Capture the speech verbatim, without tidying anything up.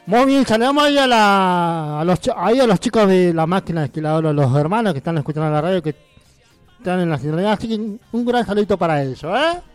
Muy bien, saludamos ahí a, la, a, los, ahí a los chicos de la máquina de esquiladora, los hermanos que están escuchando la radio, que están en la ciudad. Así que un gran saludito para ellos, ¿eh?